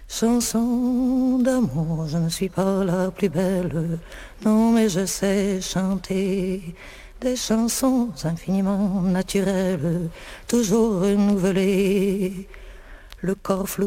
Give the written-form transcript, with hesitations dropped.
Chanson d'amour, je ne suis pas la plus belle, non mais je sais chanter des chansons infiniment naturelles, toujours renouvelées, le corps flou